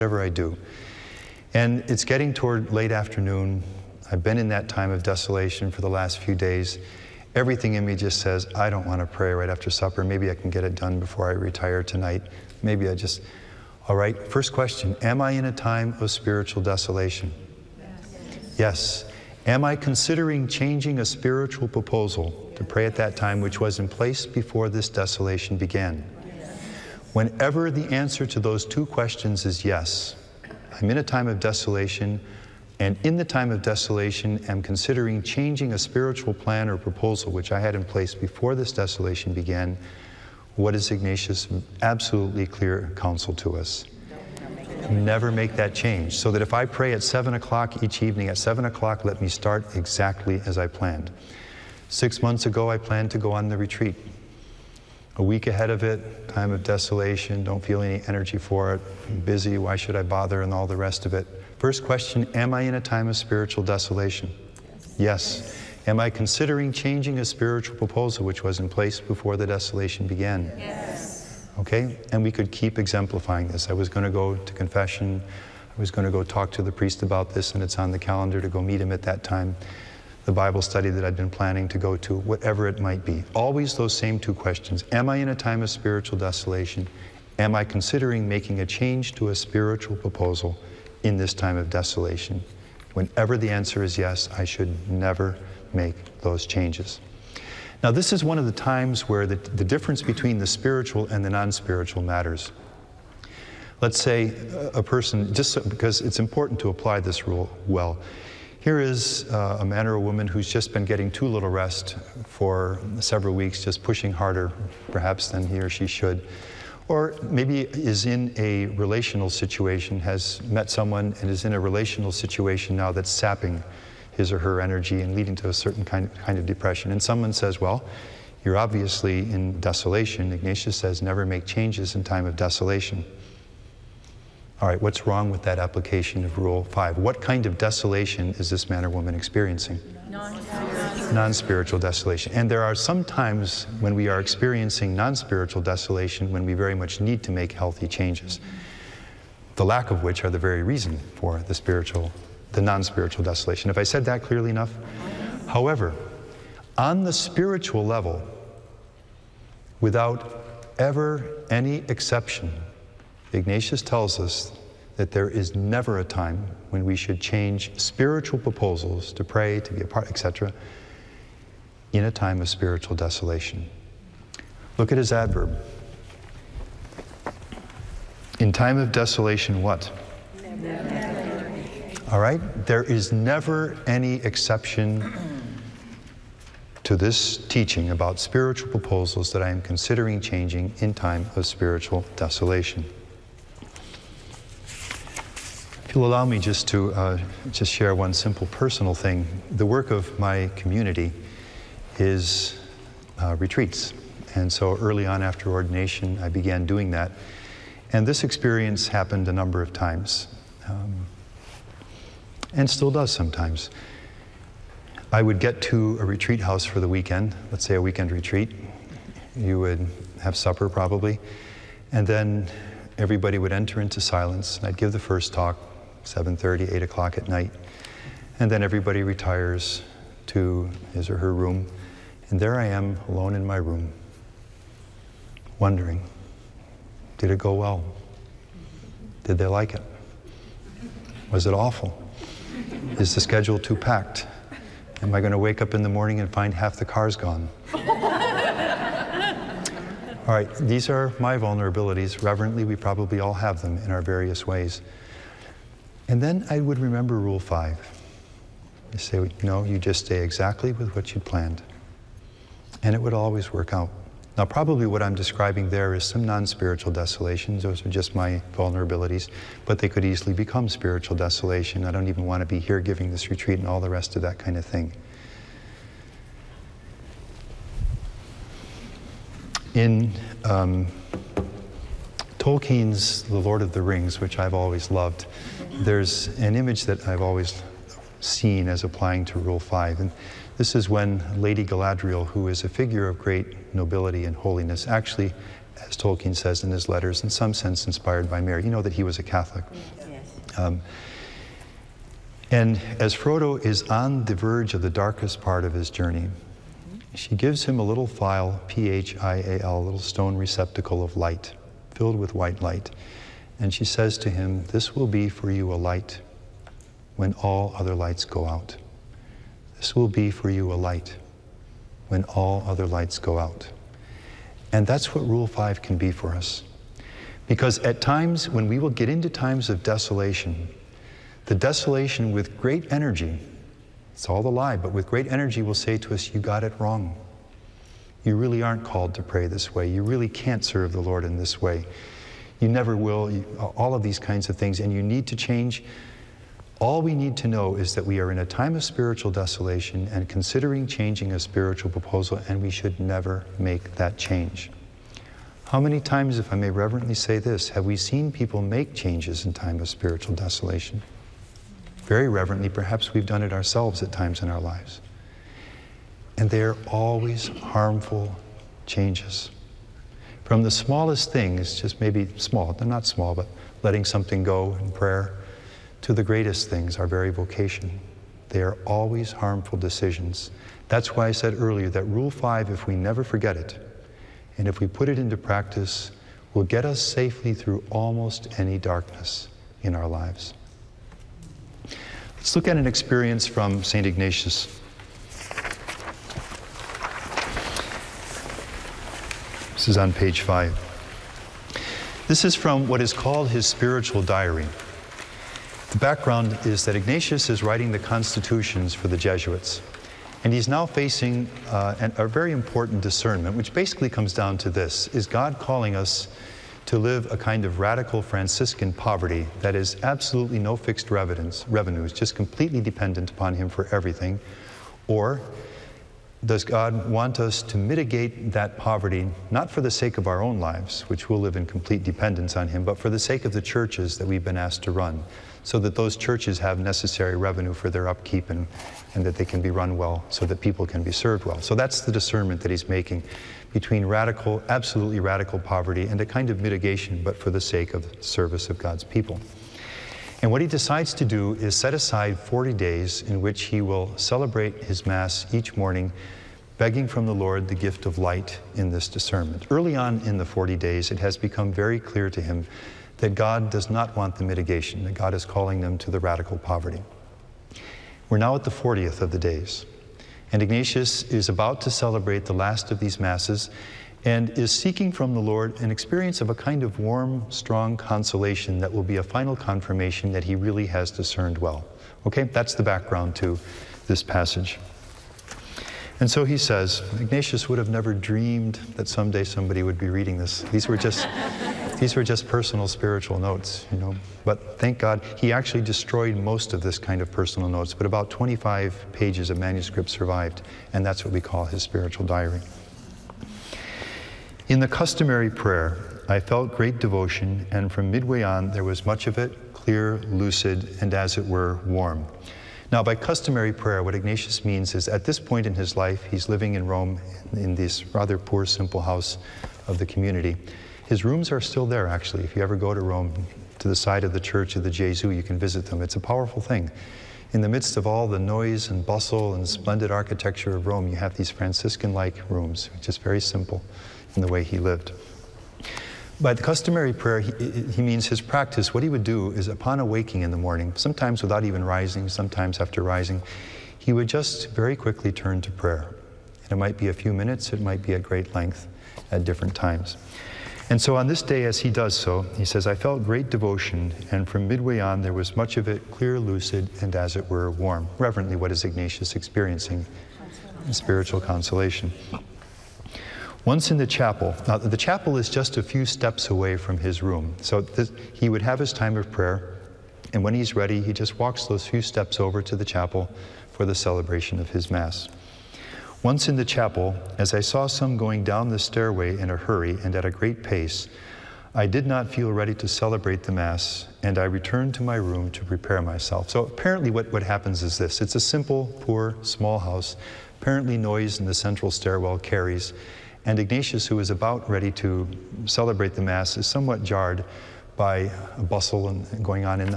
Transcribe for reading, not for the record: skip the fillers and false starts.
whatever I do. And it's getting toward late afternoon. I've been in that time of desolation for the last few days. Everything in me just says, I don't want to pray right after supper. Maybe I can get it done before I retire tonight. Maybe I just, all right, first question, am I in a time of spiritual desolation? Yes. Am I considering changing a spiritual proposal to pray at that time which was in place before this desolation began? Whenever the answer to those two questions is yes, I'm in a time of desolation, and in the time of desolation am considering changing a spiritual plan or proposal which I had in place before this desolation began, what is Ignatius' absolutely clear counsel to us? Never make that change. So that if I pray at 7 o'clock each evening, at 7 o'clock, let me start exactly as I planned. 6 months ago, I planned to go on the retreat. A week ahead of it, time of desolation, don't feel any energy for it, I'm busy, why should I bother, and all the rest of it. First question, am I in a time of spiritual desolation? Yes. Am I considering changing a spiritual proposal which was in place before the desolation began? Yes. Okay? And we could keep exemplifying this. I was going to go to confession. I was going to go talk to the priest about this, and it's on the calendar to go meet him at that time. The Bible study that I'd been planning to go to, whatever it might be. Always those same two questions. Am I in a time of spiritual desolation? Am I considering making a change to a spiritual proposal in this time of desolation? Whenever the answer is yes, I should never make those changes. Now, this is one of the times where the difference between the spiritual and the non-spiritual matters. Let's say a person, just so, because it's important to apply this rule well. Here is a man or a woman who's just been getting too little rest for several weeks, just pushing harder, perhaps, than he or she should. Or maybe is in a relational situation, has met someone and is in a relational situation now that's sapping his or her energy and leading to a certain kind of depression. And someone says, well, you're obviously in desolation. Ignatius says, never make changes in time of desolation. All right, what's wrong with that application of Rule 5? What kind of desolation is this man or woman experiencing? Non-spiritual desolation. And there are some times when we are experiencing non-spiritual desolation when we very much need to make healthy changes, the lack of which are the very reason for the non-spiritual desolation. Have I said that clearly enough? However, on the spiritual level, without ever any exception, Ignatius tells us that there is never a time when we should change spiritual proposals to pray, to be a part, etc., in a time of spiritual desolation. Look at his adverb. In time of desolation, what? Never. All right? There is never any exception to this teaching about spiritual proposals that I am considering changing in time of spiritual desolation. If you'll allow me just to share one simple personal thing. The work of my community is retreats. And so early on after ordination, I began doing that. And this experience happened a number of times, and still does sometimes. I would get to a retreat house for the weekend, let's say a weekend retreat. You would have supper probably, and then everybody would enter into silence. And I'd give the first talk, 7:30, 8 o'clock at night. And then everybody retires to his or her room. And there I am, alone in my room, wondering, did it go well? Did they like it? Was it awful? Is the schedule too packed? Am I going to wake up in the morning and find half the car's gone? All right, these are my vulnerabilities. Reverently, we probably all have them in our various ways. And then I would remember Rule 5. You say, no, you just stay exactly with what you planned. And it would always work out. Now, probably what I'm describing there is some non-spiritual desolations. Those are just my vulnerabilities. But they could easily become spiritual desolation. I don't even want to be here giving this retreat and all the rest of that kind of thing. In Tolkien's The Lord of the Rings, which I've always loved, there's an image that I've always seen as applying to Rule 5. And this is when Lady Galadriel, who is a figure of great nobility and holiness, actually as Tolkien says in his letters, in some sense inspired by Mary. You know that he was a Catholic. Yes. And as Frodo is on the verge of the darkest part of his journey, she gives him a little phial, Phial, a little stone receptacle of light, filled with white light. And she says to him, "This will be for you a light when all other lights go out. This will be for you a light when all other lights go out." And that's what Rule 5 can be for us. Because at times when we will get into times of desolation, the desolation with great energy, it's all the lie, but with great energy will say to us, "You got it wrong. You really aren't called to pray this way. You really can't serve the Lord in this way. You never will," all of these kinds of things, and you need to change. All we need to know is that we are in a time of spiritual desolation and considering changing a spiritual proposal, and we should never make that change. How many times, if I may reverently say this, have we seen people make changes in time of spiritual desolation? Very reverently, perhaps we've done it ourselves at times in our lives. And they are always harmful changes. From the smallest things, just maybe small, they're not small, but letting something go in prayer, to the greatest things, our very vocation. They are always harmful decisions. That's why I said earlier that Rule 5, if we never forget it, and if we put it into practice, will get us safely through almost any darkness in our lives. Let's look at an experience from St. Ignatius. This is on page 5. This is from what is called his spiritual diary. The background is that Ignatius is writing the constitutions for the Jesuits, and he's now facing a very important discernment, which basically comes down to this: is God calling us to live a kind of radical Franciscan poverty that is absolutely no fixed revenues, just completely dependent upon him for everything? Or does God want us to mitigate that poverty, not for the sake of our own lives, which will live in complete dependence on him, but for the sake of the churches that we've been asked to run, so that those churches have necessary revenue for their upkeep and that they can be run well, so that people can be served well? So that's the discernment that he's making between radical, absolutely radical poverty and a kind of mitigation, but for the sake of the service of God's people. And what he decides to do is set aside 40 days in which he will celebrate his Mass each morning, begging from the Lord the gift of light in this discernment. Early on in the 40 days, it has become very clear to him that God does not want the mitigation, that God is calling them to the radical poverty. We're now at the 40th of the days, and Ignatius is about to celebrate the last of these Masses and is seeking from the Lord an experience of a kind of warm, strong consolation that will be a final confirmation that he really has discerned well. Okay, that's the background to this passage. And so he says, Ignatius would have never dreamed that someday somebody would be reading this. These were just personal spiritual notes, you know. But thank God, he actually destroyed most of this kind of personal notes, but about 25 pages of manuscript survived, and that's what we call his spiritual diary. In the customary prayer, I felt great devotion, and from midway on, there was much of it clear, lucid, and as it were, warm. Now, by customary prayer, what Ignatius means is at this point in his life, he's living in Rome in this rather poor, simple house of the community. His rooms are still there, actually. If you ever go to Rome, to the side of the Church of the Gesù, you can visit them. It's a powerful thing. In the midst of all the noise and bustle and splendid architecture of Rome, you have these Franciscan-like rooms, just very simple in the way he lived. By the customary prayer, he means his practice. What he would do is upon awaking in the morning, sometimes without even rising, sometimes after rising, he would just very quickly turn to prayer. And it might be a few minutes, it might be at great length at different times. And so on this day, as he does so, he says, I felt great devotion, and from midway on, there was much of it clear, lucid, and as it were, warm. Reverently, what is Ignatius experiencing? Spiritual consolation. Once in the chapel, now the chapel is just a few steps away from his room. So he would have his time of prayer, and when he's ready, he just walks those few steps over to the chapel for the celebration of his Mass. Once in the chapel, as I saw some going down the stairway in a hurry and at a great pace, I did not feel ready to celebrate the Mass, and I returned to my room to prepare myself. So apparently what happens is this. It's a simple, poor, small house. Apparently noise in the central stairwell carries. And Ignatius, who is about ready to celebrate the Mass, is somewhat jarred by a bustle and going on in the